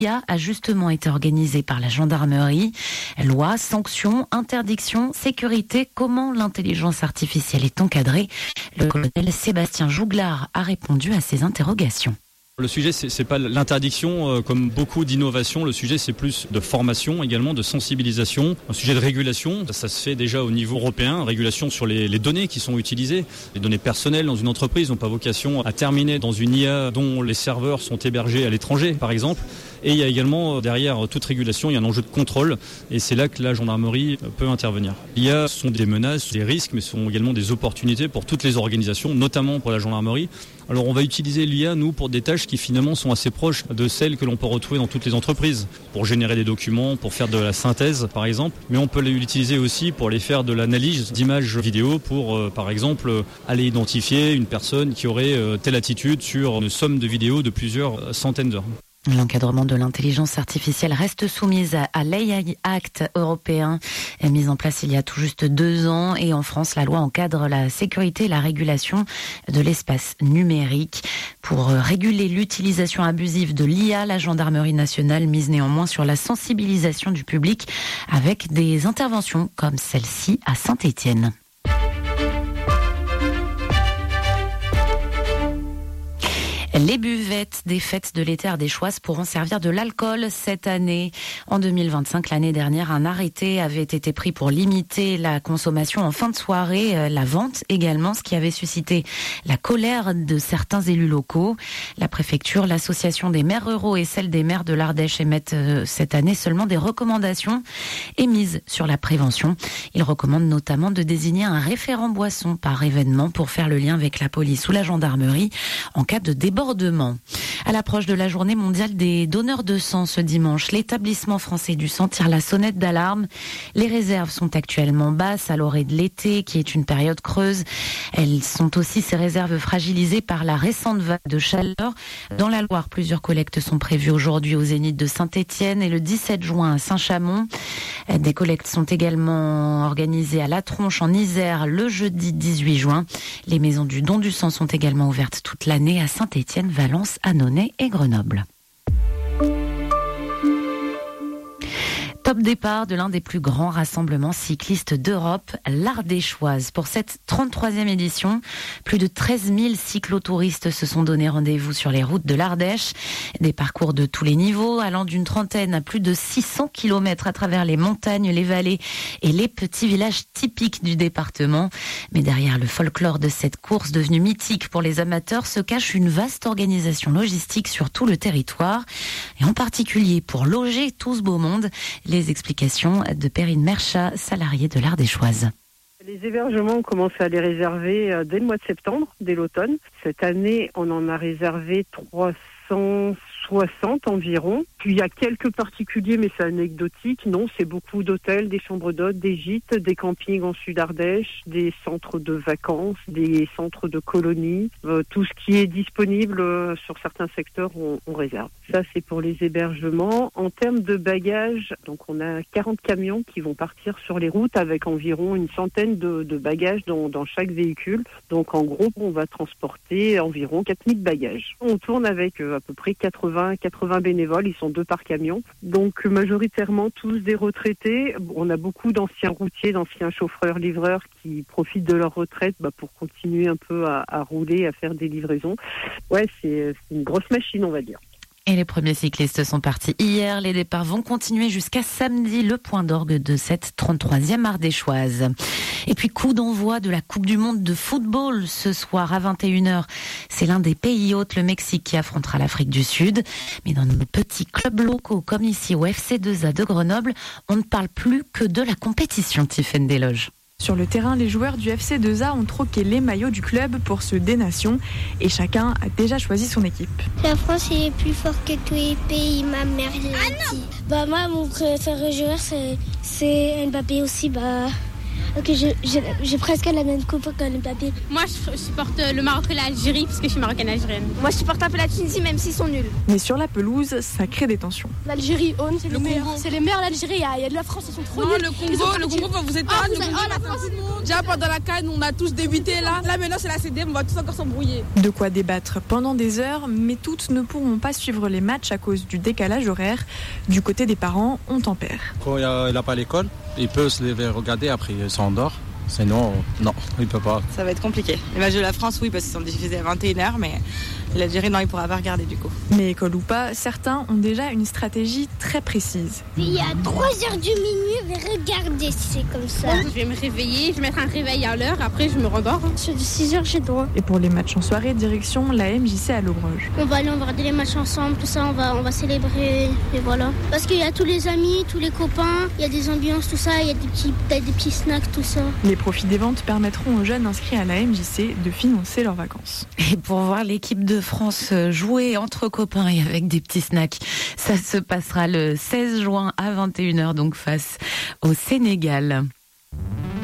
a justement été organisé par la gendarmerie. Loi, sanctions, interdictions, sécurité, comment l'intelligence artificielle est encadrée? Le colonel Sébastien Jouglard a répondu à ces interrogations. Le sujet, c'est pas l'interdiction, comme beaucoup d'innovations. Le sujet, c'est plus de formation, également de sensibilisation. Un sujet de régulation, ça se fait déjà au niveau européen. Régulation sur les données qui sont utilisées. Les données personnelles dans une entreprise n'ont pas vocation à terminer dans une IA dont les serveurs sont hébergés à l'étranger, par exemple. Et il y a également, derrière toute régulation, il y a un enjeu de contrôle. Et c'est là que la gendarmerie peut intervenir. L'IA sont des menaces, des risques, mais sont également des opportunités pour toutes les organisations, notamment pour la gendarmerie. Alors on va utiliser l'IA, nous, pour des tâches qui finalement sont assez proches de celles que l'on peut retrouver dans toutes les entreprises. Pour générer des documents, pour faire de la synthèse, par exemple. Mais on peut l'utiliser aussi pour aller faire de l'analyse d'images vidéo pour, par exemple, aller identifier une personne qui aurait telle attitude sur une somme de vidéos de plusieurs centaines d'heures. L'encadrement de l'intelligence artificielle reste soumise à l'AI Act européen, mis en place il y a tout juste 2 ans. Et en France, la loi encadre la sécurité et la régulation de l'espace numérique. Pour réguler l'utilisation abusive de l'IA, la gendarmerie nationale mise néanmoins sur la sensibilisation du public avec des interventions comme celle-ci à Saint-Étienne. Les buvettes des fêtes de l'été ardéchoises pourront servir de l'alcool cette année. En 2025, l'année dernière, un arrêté avait été pris pour limiter la consommation en fin de soirée, la vente également, ce qui avait suscité la colère de certains élus locaux. La préfecture, l'association des maires ruraux et celle des maires de l'Ardèche émettent cette année seulement des recommandations émises sur la prévention. Ils recommandent notamment de désigner un référent boisson par événement pour faire le lien avec la police ou la gendarmerie en cas de débordement. À l'approche de la journée mondiale des donneurs de sang ce dimanche, l'établissement français du sang tire la sonnette d'alarme. Les réserves sont actuellement basses à l'orée de l'été, qui est une période creuse. Elles sont aussi, ces réserves, fragilisées par la récente vague de chaleur. Dans la Loire, plusieurs collectes sont prévues aujourd'hui au Zénith de Saint-Étienne et le 17 juin à Saint-Chamond. Des collectes sont également organisées à La Tronche en Isère le jeudi 18 juin. Les maisons du don du sang sont également ouvertes toute l'année à Saint-Étienne, Valence, Annonay et Grenoble. Top départ de l'un des plus grands rassemblements cyclistes d'Europe, l'Ardéchoise. Pour cette 33e édition, plus de 13 000 cyclotouristes se sont donné rendez-vous sur les routes de l'Ardèche. Des parcours de tous les niveaux, allant d'une trentaine à plus de 600 km à travers les montagnes, les vallées et les petits villages typiques du département. Mais derrière le folklore de cette course devenue mythique pour les amateurs se cache une vaste organisation logistique sur tout le territoire. Et en particulier pour loger tout ce beau monde. Les explications de Perrine Merchat, salariée de l'Ardéchoise. Les hébergements, on commence à les réserver dès le mois de septembre, dès l'automne. Cette année, on en a réservé 360 environ. Puis il y a quelques particuliers, mais c'est anecdotique. Non, c'est beaucoup d'hôtels, des chambres d'hôtes, des gîtes, des campings en Sud-Ardèche, des centres de vacances, des centres de colonies. Tout ce qui est disponible sur certains secteurs, on réserve. Ça, c'est pour les hébergements. En termes de bagages, donc on a 40 camions qui vont partir sur les routes avec environ une centaine de bagages dans chaque véhicule. Donc en gros, on va transporter environ 4000 bagages. On tourne avec à peu près 80 bénévoles. Ils sont 2 par camion. Donc majoritairement tous des retraités. On a beaucoup d'anciens routiers, d'anciens chauffeurs-livreurs qui profitent de leur retraite pour continuer un peu à rouler, à faire des livraisons. Ouais, c'est une grosse machine, on va dire. Et les premiers cyclistes sont partis hier. Les départs vont continuer jusqu'à samedi, le point d'orgue de cette 33e Ardéchoise. Et puis coup d'envoi de la Coupe du Monde de football ce soir à 21h. C'est l'un des pays hôtes, le Mexique, qui affrontera l'Afrique du Sud. Mais dans nos petits clubs locaux, comme ici au FC2A de Grenoble, on ne parle plus que de la compétition, Tiffaine Desloges. Sur le terrain, les joueurs du FC2A ont troqué les maillots du club pour ceux des nations et chacun a déjà choisi son équipe. La France est plus forte que tous les pays, ma mère l'a dit. Moi, mon préféré joueur, c'est Mbappé aussi. que j'ai presque la même coupe que Mbappé. Moi, je supporte le Maroc et l'Algérie parce que je suis marocaine algérienne. Moi, je supporte un peu la Tunisie, même s'ils sont nuls. Mais sur la pelouse, ça crée des tensions. L'Algérie, c'est les meilleurs. C'est les meilleurs, l'Algérie. Il y a de la France, ils sont trop nuls. Le Congo, vous êtes pas la France. Déjà pendant la CAN, on a tous débuté là. Là maintenant, c'est la CDM, on va tous encore s'embrouiller. De quoi débattre pendant des heures, mais toutes ne pourront pas suivre les matchs à cause du décalage horaire. Du côté des parents, on tempère. Quand il n'a pas l'école, il peut se lever regarder, après il s'endort. Sinon, non, il peut pas. Ça va être compliqué. Les matchs de la France, oui, parce qu'ils sont diffusés à 21h, mais l'Algérie, non, il pourra pas regarder du coup. Mais école ou pas, certains ont déjà une stratégie très précise. Il y a 3h du minuit, je vais regarder si c'est comme ça. Je vais me réveiller, je vais mettre un réveil à l'heure, après je me rendors. Sur 6h, j'ai droit. Et pour les matchs en soirée, direction la MJC à Lobroge. On va aller regarder les matchs ensemble, tout ça, on va célébrer, et voilà. Parce qu'il y a tous les amis, tous les copains, il y a des ambiances, tout ça, il y a des petits snacks, tout ça. Les profits des ventes permettront aux jeunes inscrits à la MJC de financer leurs vacances. Et pour voir l'équipe de France jouer entre copains et avec des petits snacks, ça se passera le 16 juin à 21h, donc face au Sénégal.